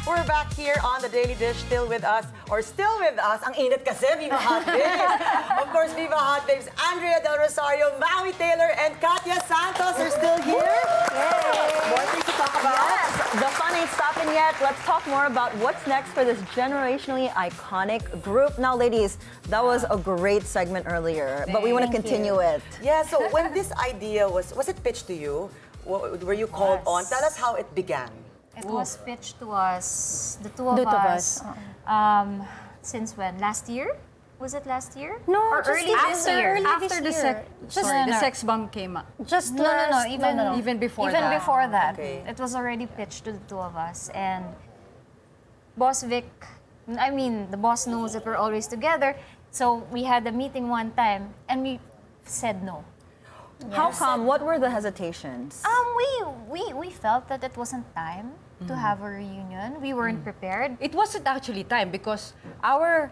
We're back here on the Daily Dish, still with us, ang init kasi, Viva Hot Babes. Of course, Viva Hot Babes, Andrea Del Rosario, Maui Taylor, and Katya Santos are still here. Yay! More things to talk about. Yes, the fun ain't stopping yet. Let's talk more about what's next for this generationally iconic group. Now, ladies, that was a great segment earlier, but we want to continue it. Yeah, so when this idea was it pitched to you? Were you called on? Tell us how it began. It was pitched to us, the two of us. Since when? Last year? Was it last year? No, or just early this year. After the sex bomb came up. Just No, Even before even that. before that. Okay. It was already pitched to the two of us. And Boss Vic, the boss knows that we're always together. So we had a meeting one time and we said no. How come? What were the hesitations? We felt that it wasn't time to have a reunion. We weren't prepared. It wasn't actually time because our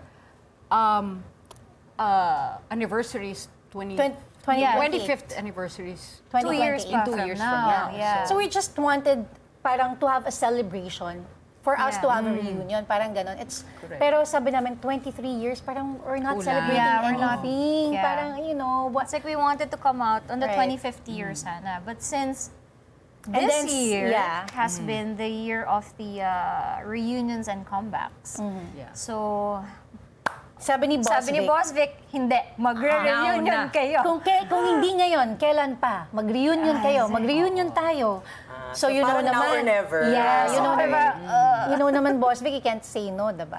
anniversary is 25th anniversary is 2 years in pa 2 from years now. from now. Yeah. So we just wanted parang to have a celebration for us Yeah. to have a reunion, parang ganon. Pero sabi namin, 23 years, parang we're not Kulang. celebrating Yeah, we're not. anything. Yeah. Parang, It's like we wanted to come out on the Right. 25th year sana. But since And this then, year yeah. has been the year of the reunions and comebacks. Yeah. So, sabi ni Boss Vic, Boss Vic, hindi. Magre-reunion Now na. kayo. kung hindi ngayon, kailan pa? Mag-reunion kayo, mag-reunion tayo. So you know parang now naman. or never. Yeah, you So, know diba, naman. You know naman, Boss Vic, you can't say no, diba?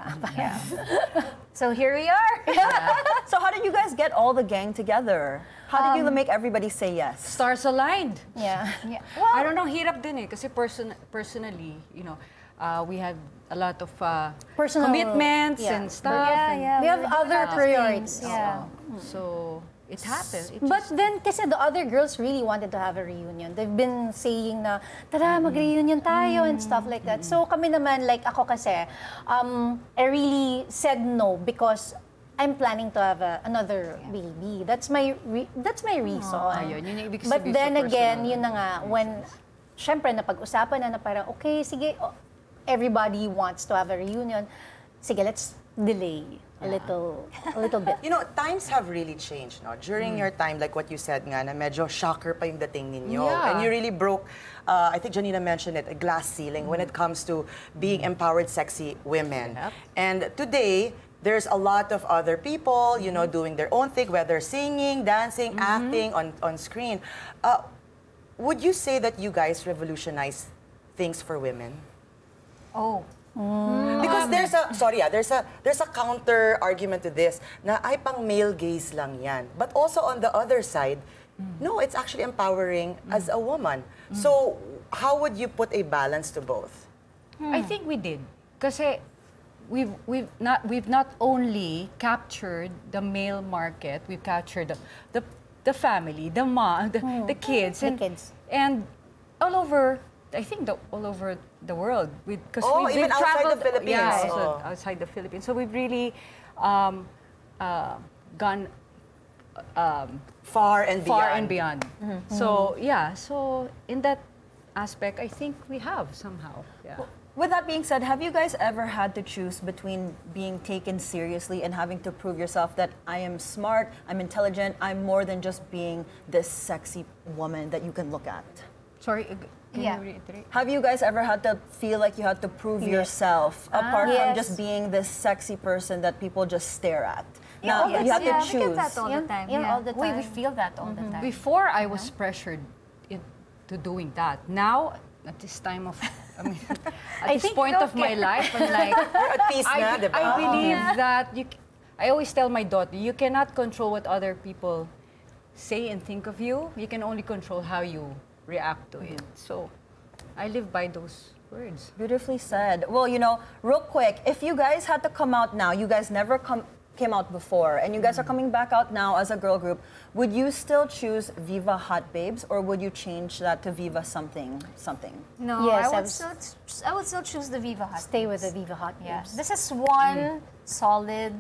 So here we are. So how did you guys get all the gang together? How did you make everybody say yes? Stars aligned. Yeah. Yeah. I don't know, hirap din eh. Kasi personally, we had a lot of Personal, commitments yeah. and stuff. Yeah. We have other priorities. Yeah. So, it happened. But then, kasi the other girls really wanted to have a reunion. They've been saying na, tara, mag-reunion tayo and stuff like that. So kami naman, like ako kasi, I really said no because I'm planning to have another baby. That's my reason. Ayun, yun yung ibig But sabihin then sa again, personal yun na nga, when, syempre, napag-usapan na parang, okay, sige, everybody wants to have a reunion. Sige, let's delay a little bit. You know, times have really changed, no? During your time, like what you said nga, na medyo shocker pa yung dating ninyo. Yeah. And you really broke, I think Janina mentioned it, a glass ceiling when it comes to being empowered, sexy women. Yep. And today, there's a lot of other people, doing their own thing, whether singing, dancing, acting on screen. Would you say that you guys revolutionize things for women? Oh. Because there's a counter argument to this na ay pang male gaze lang yan. But also on the other side, no, it's actually empowering as a woman. So how would you put a balance to both? I think we did. Kasi we've not only captured the male market, we've captured the family, the mom, the kids, The kids. and all over. I think all over the world, because even outside the Philippines. Yeah, Oh. also outside the Philippines. So we've really gone Far and beyond. far and beyond. So yeah, so in that aspect, I think we have somehow. Yeah. With that being said, have you guys ever had to choose between being taken seriously and having to prove yourself that I am smart, I'm intelligent, I'm more than just being this sexy woman that you can look at? Sorry, can Yeah. you reiterate? Have you guys ever had to feel like you had to prove yourself apart from Yes. just being this sexy person that people just stare at? Yeah, Now you have to we choose. get that all the time. Yeah, all the We time. feel that all the time. Before I was pressured into doing that. Now, at this time of, at this point of my life, I'm like, You're at peace na, di ba? I believe that I always tell my daughter, you cannot control what other people say and think of you. You can only control how you react to it. So, I live by those words. Beautifully said. Well, real quick, if you guys had to come out now, you guys never came out before, and you guys are coming back out now as a girl group, would you still choose Viva Hot Babes, or would you change that to Viva something? No, Yes, I would still choose the Viva Hot. Stay with the Viva Hot Yeah. Babes. This is one solid